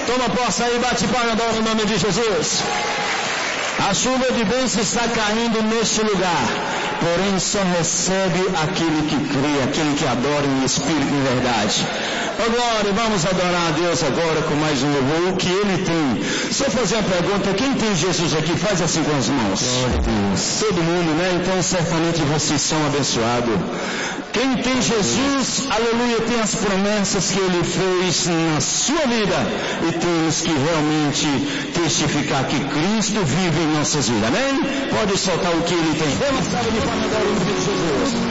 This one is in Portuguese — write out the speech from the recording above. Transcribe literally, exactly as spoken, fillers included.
Toma posse aí, bate palma, adora no nome de Jesus. A chuva de bênção está caindo neste lugar, porém só recebe aquele que crê, aquele que adora em espírito e em verdade. Oh, glória, vamos adorar a Deus agora com mais um louvor, o que Ele tem. Só fazer uma pergunta, quem tem Jesus aqui? Faz assim com as mãos. Glória a Deus. Todo mundo, né? Então certamente vocês são abençoados. Quem tem Jesus, aleluia, tem as promessas que Ele fez na sua vida. E temos que realmente testificar que Cristo vive em nossas vidas, amém? Pode soltar o que Ele tem. Dê uma salva de palmas ao nome de Jesus.